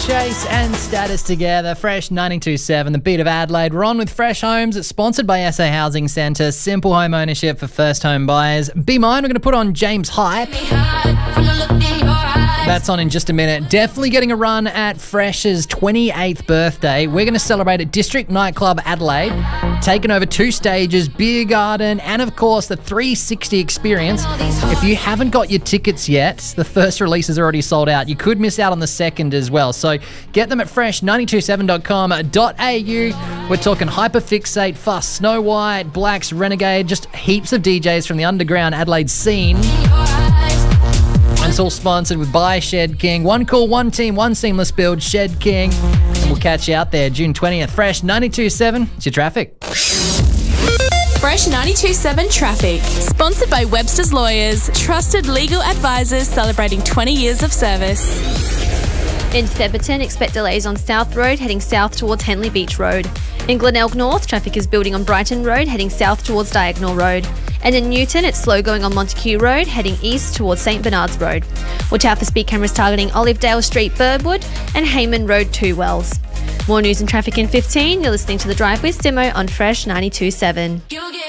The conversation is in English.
Chase and Status together. Fresh 92.7, the beat of Adelaide. We're on with Fresh Homes. It's sponsored by SA Housing Centre. Simple home ownership for first home buyers. Be mine. We're going to put on James Hype. That's on in just a minute. Definitely getting a run at Fresh's 28th birthday. We're going to celebrate at District Nightclub Adelaide, taking over 2 stages, beer garden, and of course the 360 experience. If you haven't got your tickets yet, the first release is already sold out. You could miss out on the second as well. So get them at fresh927.com.au. We're talking Hyperfixate, Fuss, Snow White, Blacks, Renegade, just heaps of DJs from the underground Adelaide scene. And it's all sponsored with by Shed King. One call, one team, one seamless build, Shed King. And we'll catch you out there June 20th. Fresh 92.7, it's your traffic. Fresh 92.7 Traffic. Sponsored by Webster's Lawyers. Trusted legal advisors celebrating 20 years of service. In Theberton, expect delays on South Road heading south towards Henley Beach Road. In Glenelg North, traffic is building on Brighton Road heading south towards Diagonal Road. And in Newton, it's slow going on Montague Road heading east towards St Bernard's Road. Watch out for speed cameras targeting Olivedale Street, Birdwood and Hayman Road, Two Wells. More news and traffic in 15. You're listening to The Drive with Simo on Fresh 92.7.